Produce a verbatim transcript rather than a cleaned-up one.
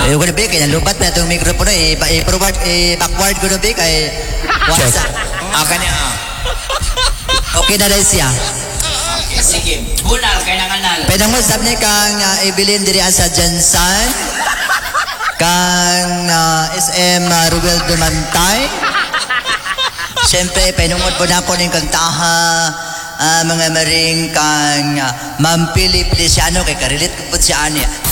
Eh, ko na ba, kaya lubat na itong mikropono, eh, ba- eh, forward, eh, backward ko na ba, kay what's up? Ah, kanya. Okay na rin siya. Okay, sige. Bunal, kailangan nal. Pwede mo sabi niya kang uh, ibilin diri sa Jansan, kang uh, S M uh, Ruel Dumantay. Siyempre, penungod po na po ng kang taha, uh, mga maring kang uh, Ma'am Pili Feliciano, kay karilit ko po siya niya.